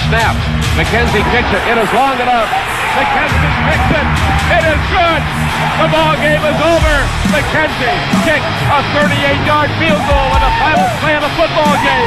snap. McKenzie kicks it. It is long enough. McKenzie kicks it. It is good. The ball game is over. McKenzie kicks a 38-yard field goal in the final play of the football game.